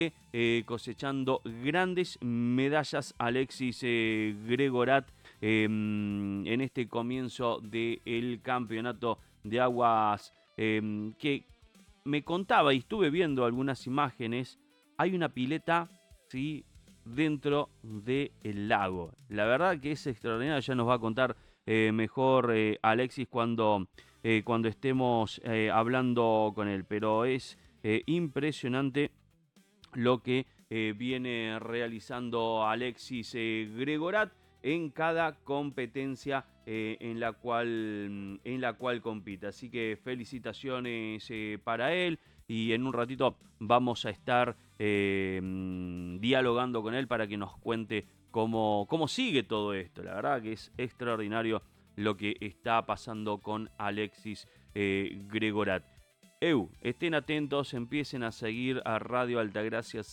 cosechando grandes medallas Alexis Gregorat en este comienzo del campeonato de aguas que me contaba y estuve viendo algunas imágenes. Hay una pileta, ¿sí?, dentro del lago. La verdad que es extraordinario, ya nos va a contar mejor Alexis cuando estemos hablando con él, pero es impresionante lo que viene realizando Alexis Gregorat en cada competencia en la cual compite. Así que felicitaciones para él, y en un ratito vamos a estar dialogando con él para que nos cuente cómo sigue todo esto. La verdad que es extraordinario lo que está pasando con Alexis Gregorat. Estén atentos, empiecen a seguir a Radio Altagracia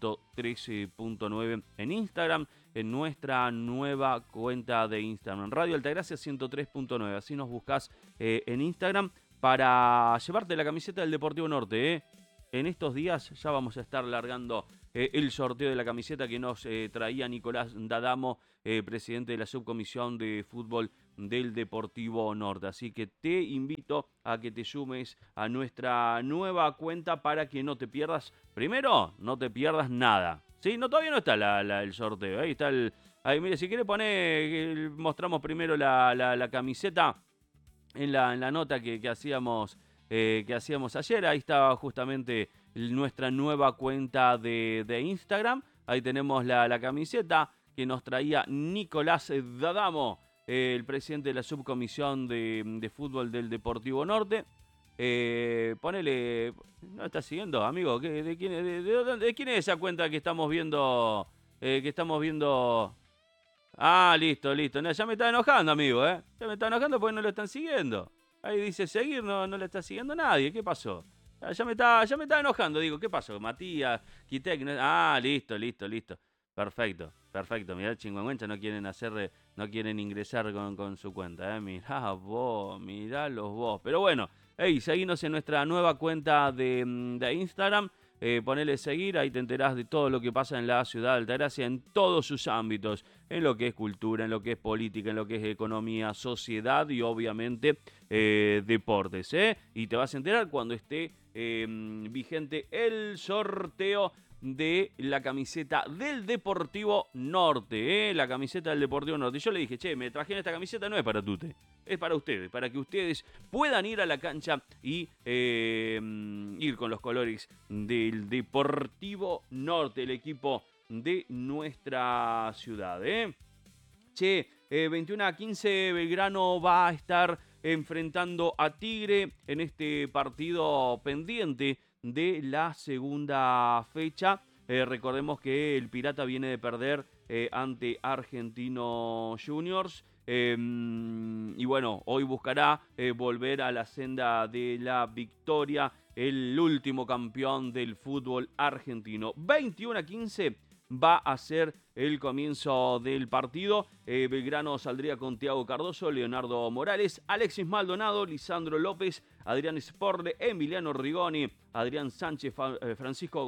113.9 en Instagram, en nuestra nueva cuenta de Instagram, Radio Altagracia 103.9. Así nos buscas en Instagram para llevarte la camiseta del Deportivo Norte. En estos días ya vamos a estar largando el sorteo de la camiseta que nos traía Nicolás D'Adamo, presidente de la subcomisión de fútbol del Deportivo Norte. Así que te invito a que te sumes a nuestra nueva cuenta para que no te pierdas. Primero, no te pierdas nada. ¿Sí? No, todavía no está el sorteo. Ahí está ahí, mire, si quiere poner, mostramos primero la camiseta en la nota que hacíamos ayer. Ahí estaba justamente nuestra nueva cuenta de Instagram. Ahí tenemos la camiseta que nos traía Nicolás D'Adamo, el presidente de la subcomisión de fútbol del Deportivo Norte. Ponele, ¿no está siguiendo, amigo? ¿De quién es esa cuenta que estamos viendo? Ah, listo. No, ya me está enojando, amigo, ¿eh? Ya me está enojando porque no lo están siguiendo. Ahí dice seguir, no lo está siguiendo nadie. ¿Qué pasó? Ya me está enojando. Digo, ¿qué pasó? Matías, Quitek. Ah, listo. Perfecto. Mirá, Chingüengüencha no quieren ingresar con su cuenta, ¿eh? Miralos vos. Pero bueno, seguinos en nuestra nueva cuenta de Instagram. Ponele seguir, ahí te enterás de todo lo que pasa en la ciudad de Altagracia en todos sus ámbitos, en lo que es cultura, en lo que es política, en lo que es economía, sociedad y obviamente deportes. Y te vas a enterar cuando esté vigente el sorteo de la camiseta del Deportivo Norte, la camiseta del Deportivo Norte. Y yo le dije, che, me trajeron esta camiseta, no es para Tute, es para ustedes, para que ustedes puedan ir a la cancha y ir con los colores del Deportivo Norte, el equipo de nuestra ciudad. Che, 21-15 Belgrano va a estar enfrentando a Tigre en este partido pendiente de la segunda fecha. Recordemos que el Pirata viene de perder ante Argentino Juniors. Y bueno, hoy buscará volver a la senda de la victoria, el último campeón del fútbol argentino. 21-15 va a ser el comienzo del partido. Belgrano saldría con Thiago Cardoso, Leonardo Morales, Alexis Maldonado, Lisandro López, Adrián Sporle, Emiliano Rigoni, Adrián Sánchez, Francisco